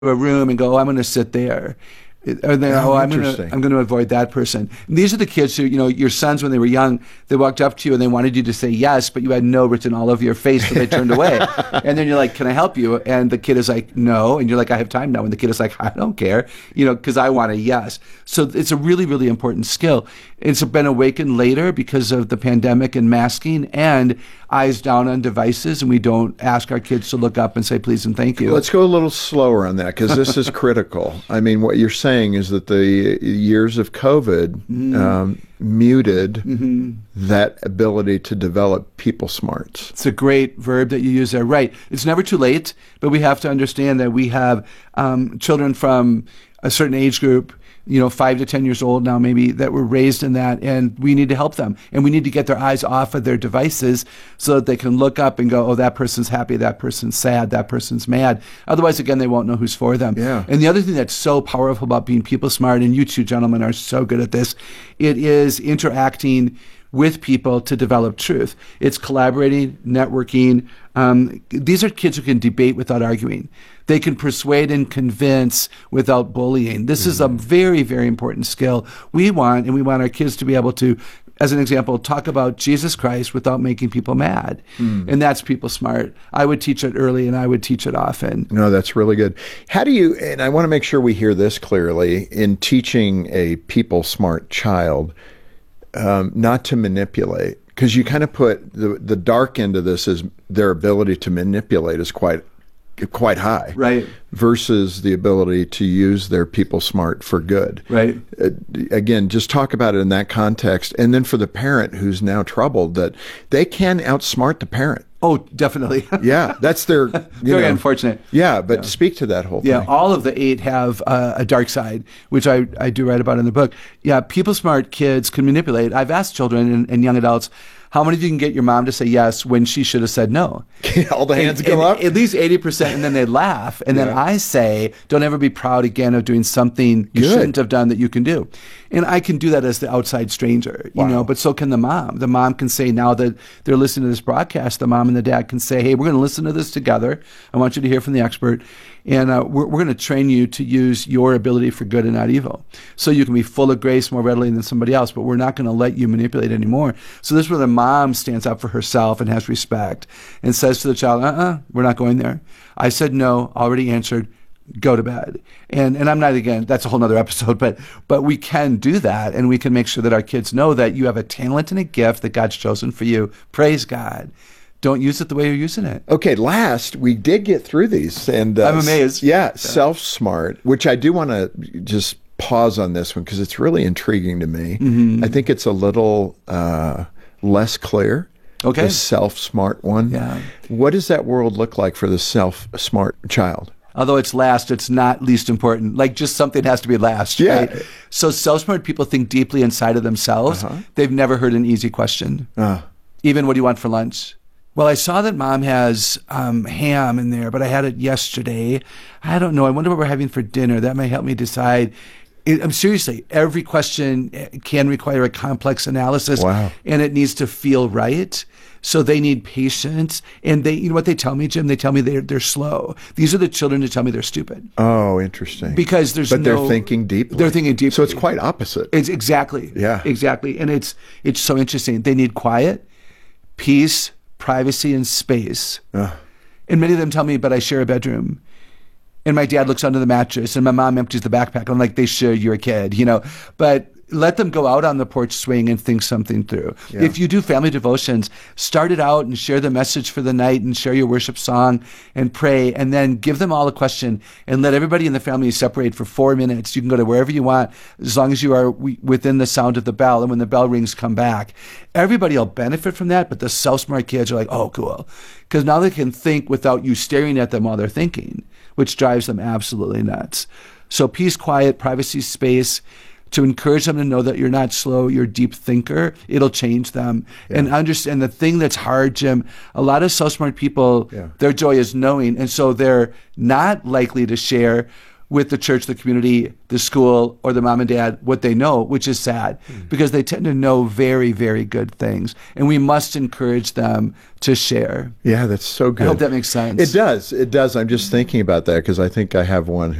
a room and go, oh, I'm going to sit there. Or then, I'm going to avoid that person. And these are the kids who, your sons, when they were young, they walked up to you and they wanted you to say yes, but you had no written all over your face, so they turned away. And then you're like, can I help you? And the kid is like, no. And you're like, I have time now. And the kid is like, I don't care, because I want a yes. So it's a really, really important skill. It's been awakened later because of the pandemic and masking and eyes down on devices, and we don't ask our kids to look up and say please and thank you. Let's go a little slower on that, because this is critical. I mean, what you're saying is that the years of COVID muted that ability to develop people smarts. It's a great verb that you use there. Right. It's never too late, but we have to understand that we have children from a certain age group, 5 to 10 years old now maybe, that were raised in that, and we need to help them. And we need to get their eyes off of their devices so that they can look up and go, oh, that person's happy, that person's sad, that person's mad. Otherwise, again, they won't know who's for them. Yeah. And the other thing that's so powerful about being people smart, and you two gentlemen are so good at this, it is interacting with people to develop truth. It's collaborating, networking. These are kids who can debate without arguing. They can persuade and convince without bullying. This is a very, very important skill. We want our kids to be able to, as an example, talk about Jesus Christ without making people mad. And that's people smart. I would teach it early, and I would teach it often. No, that's really good. How do you, and I want to make sure we hear this clearly, in teaching a people smart child, not to manipulate, because you kind of put the dark end of this is their ability to manipulate is quite high, right? Versus the ability to use their people smart for good, right? Again, just talk about it in that context, and then for the parent who's now troubled, that they can outsmart the parent. Oh, definitely. Yeah, that's their very unfortunate. Yeah, but speak to that whole thing. Yeah, all of the 8 have a dark side, which I do write about in the book. Yeah, people smart kids can manipulate. I've asked children and young adults, how many of you can get your mom to say yes when she should have said no? All the hands go up? At least 80%, and then they laugh. And then I say, don't ever be proud again of doing something you shouldn't have done that you can do. And I can do that as the outside stranger, but so can the mom. The mom can say, now that they're listening to this broadcast, the mom and the dad can say, hey, we're going to listen to this together. I want you to hear from the expert. And we're going to train you to use your ability for good and not evil. So you can be full of grace more readily than somebody else, but we're not going to let you manipulate anymore. So this is where the mom stands up for herself and has respect and says to the child, we're not going there. I said no, already answered, go to bed. And I'm not, again, that's a whole nother episode, but we can do that, and we can make sure that our kids know that you have a talent and a gift that God's chosen for you. Praise God. Don't use it the way you're using it. Okay, last, we did get through these. And I'm amazed. Yeah, self-smart, which I do want to just pause on this one because it's really intriguing to me. I think it's a little less clear. Okay. The self-smart one. Yeah. What does that world look like for the self-smart child? Although it's last, it's not least important. Like, just something has to be last, right? So self-smart people think deeply inside of themselves. They've never heard an easy question. Even, what do you want for lunch? Well, I saw that Mom has ham in there, but I had it yesterday. I don't know. I wonder what we're having for dinner. That may help me decide. Seriously, every question can require a complex analysis, and it needs to feel right. So they need patience. And they, you know what they tell me, Jim? They tell me they're slow. These are the children who tell me they're stupid. Oh, interesting. Because they're thinking deeply. They're thinking deeply. So it's quite opposite. It's exactly. Yeah. Exactly. And it's so interesting. They need quiet, peace, privacy, and space. And many of them tell me, but I share a bedroom. And my dad looks under the mattress, and my mom empties the backpack. I'm like, they sure you're a kid, But let them go out on the porch swing and think something through. Yeah. If you do family devotions, start it out and share the message for the night and share your worship song and pray, and then give them all a question and let everybody in the family separate for 4 minutes. You can go to wherever you want as long as you are within the sound of the bell, and when the bell rings, come back. Everybody will benefit from that, but the self-smart kids are like, oh, cool. Because now they can think without you staring at them while they're thinking, which drives them absolutely nuts. So peace, quiet, privacy, space, to encourage them to know that you're not slow, you're a deep thinker. It'll change them. Yeah. And understand the thing that's hard, Jim, a lot of self-smart people, their joy is knowing, and so they're not likely to share with the church, the community, the school, or the mom and dad, what they know, which is sad because they tend to know very, very good things. And we must encourage them to share. Yeah, that's so good. I hope that makes sense. It does. It does. I'm just thinking about that because I think I have one